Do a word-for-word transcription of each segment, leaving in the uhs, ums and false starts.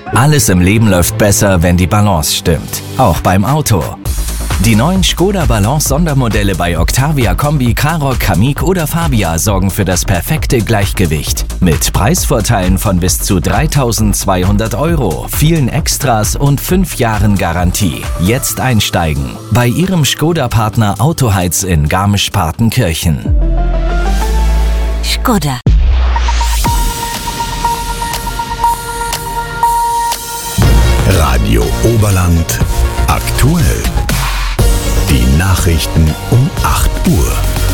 Alles im Leben läuft besser, wenn die Balance stimmt. Auch beim Auto. Die neuen Škoda Balance Sondermodelle bei Octavia Kombi, Karoq, Kamiq oder Fabia sorgen für das perfekte Gleichgewicht. Mit Preisvorteilen von bis zu dreitausendzweihundert Euro, vielen Extras und fünf Jahren Garantie. Jetzt einsteigen bei Ihrem Škoda-Partner Autoheiz in Garmisch-Partenkirchen. Škoda. Radio Oberland aktuell. Die Nachrichten um acht Uhr.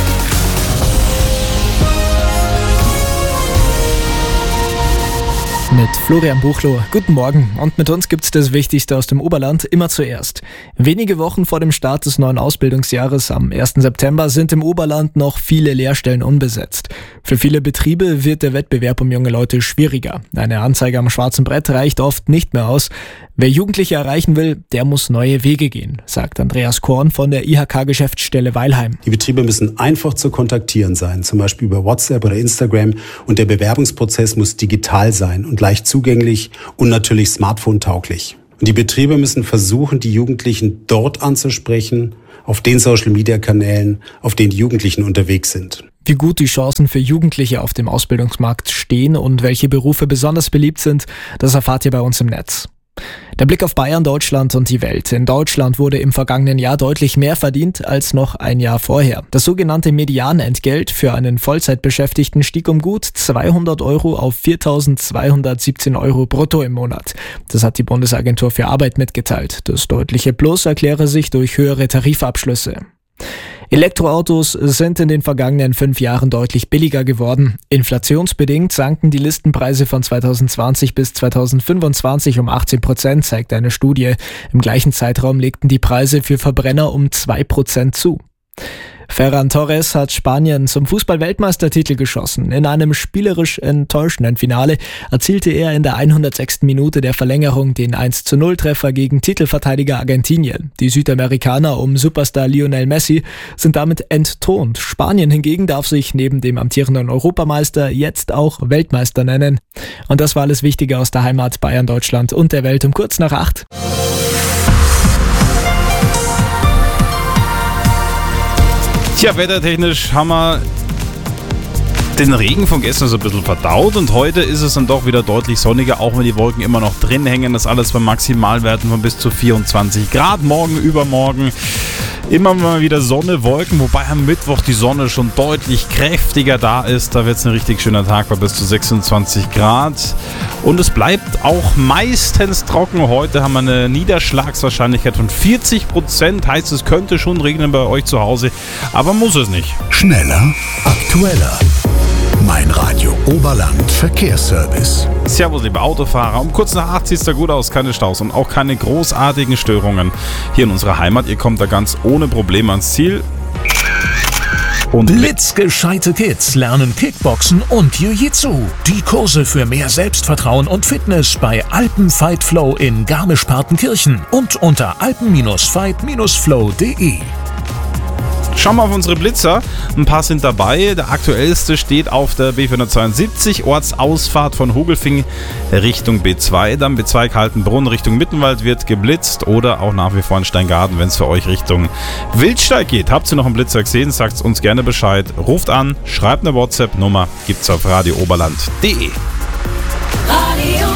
Mit Florian Buchloh. Guten Morgen. Und mit uns gibt's das Wichtigste aus dem Oberland immer zuerst. Wenige Wochen vor dem Start des neuen Ausbildungsjahres am ersten September sind im Oberland noch viele Lehrstellen unbesetzt. Für viele Betriebe wird der Wettbewerb um junge Leute schwieriger. Eine Anzeige am schwarzen Brett reicht oft nicht mehr aus. Wer Jugendliche erreichen will, der muss neue Wege gehen, sagt Andreas Korn von der I H K-Geschäftsstelle Weilheim. Die Betriebe müssen einfach zu kontaktieren sein, zum Beispiel über WhatsApp oder Instagram. Und der Bewerbungsprozess muss digital sein und leicht zugänglich und natürlich smartphone-tauglich. Und die Betriebe müssen versuchen, die Jugendlichen dort anzusprechen, auf den Social-Media-Kanälen, auf denen die Jugendlichen unterwegs sind. Wie gut die Chancen für Jugendliche auf dem Ausbildungsmarkt stehen und welche Berufe besonders beliebt sind, das erfahrt ihr bei uns im Netz. Der Blick auf Bayern, Deutschland und die Welt. In Deutschland wurde im vergangenen Jahr deutlich mehr verdient als noch ein Jahr vorher. Das sogenannte Medianentgelt für einen Vollzeitbeschäftigten stieg um gut zweihundert Euro auf viertausendzweihundertsiebzehn Euro brutto im Monat. Das hat die Bundesagentur für Arbeit mitgeteilt. Das deutliche Plus erkläre sich durch höhere Tarifabschlüsse. Elektroautos sind in den vergangenen fünf Jahren deutlich billiger geworden. Inflationsbedingt sanken die Listenpreise von zweitausendzwanzig bis zweitausendfünfundzwanzig um achtzehn Prozent, zeigt eine Studie. Im gleichen Zeitraum legten die Preise für Verbrenner um zwei Prozent zu. Ferran Torres hat Spanien zum Fußball-Weltmeistertitel geschossen. In einem spielerisch enttäuschenden Finale erzielte er in der hundertsechsten Minute der Verlängerung den eins zu null Treffer gegen Titelverteidiger Argentinien. Die Südamerikaner um Superstar Lionel Messi sind damit entthront. Spanien hingegen darf sich neben dem amtierenden Europameister jetzt auch Weltmeister nennen. Und das war alles Wichtige aus der Heimat, Bayern, Deutschland und der Welt um kurz nach acht. Tja, wettertechnisch haben wir den Regen von gestern so ein bisschen verdaut und heute ist es dann doch wieder deutlich sonniger, auch wenn die Wolken immer noch drin hängen. Das alles bei Maximalwerten von bis zu vierundzwanzig Grad. Morgen, übermorgen immer mal wieder Sonne, Wolken, wobei am Mittwoch die Sonne schon deutlich kräftiger da ist. Da wird es ein richtig schöner Tag bei bis zu sechsundzwanzig Grad. Und es bleibt auch meistens trocken. Heute haben wir eine Niederschlagswahrscheinlichkeit von vierzig Prozent. Heißt, es könnte schon regnen bei euch zu Hause, aber muss es nicht. Schneller, aktueller. Mein Radio Oberland Verkehrsservice. Servus, liebe Autofahrer. Um kurz nach acht sieht es da gut aus. Keine Staus und auch keine großartigen Störungen hier in unserer Heimat. Ihr kommt da ganz ohne Probleme ans Ziel. Und Blitzgescheite Kids lernen Kickboxen und Jiu-Jitsu. Die Kurse für mehr Selbstvertrauen und Fitness bei Alpen Fight Flow in Garmisch-Partenkirchen und unter alpen Fight Flow punkt de. Schauen wir auf unsere Blitzer. Ein paar sind dabei. Der aktuellste steht auf der B vierhundertzweiundsiebzig, Ortsausfahrt von Hogelfing Richtung B zwei. Dann B zwei Kaltenbrunn Richtung Mittenwald wird geblitzt oder auch nach wie vor in Steingaden, wenn es für euch Richtung Wildsteig geht. Habt ihr noch einen Blitzer gesehen? Sagt uns gerne Bescheid. Ruft an, schreibt eine WhatsApp-Nummer, gibt's auf radio oberland punkt de. Radio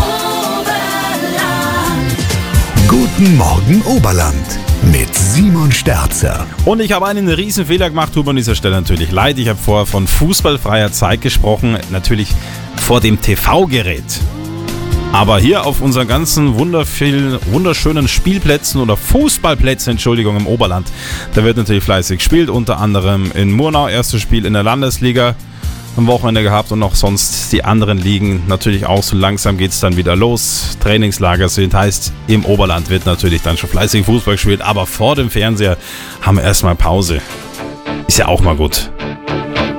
Oberland. Guten Morgen Oberland mit Simon Sterzer. Und ich habe einen riesen Fehler gemacht, tut mir an dieser Stelle natürlich leid. Ich habe vorher von fußballfreier Zeit gesprochen, natürlich vor dem T V-Gerät. Aber hier auf unseren ganzen wunderschönen Spielplätzen oder Fußballplätzen, Entschuldigung, im Oberland, da wird natürlich fleißig gespielt, unter anderem in Murnau, erstes Spiel in der Landesliga am Wochenende gehabt und auch sonst die anderen Ligen natürlich auch. So langsam geht es dann wieder los. Trainingslager sind, heißt im Oberland wird natürlich dann schon fleißig Fußball gespielt, aber vor dem Fernseher haben wir erstmal Pause. Ist ja auch mal gut.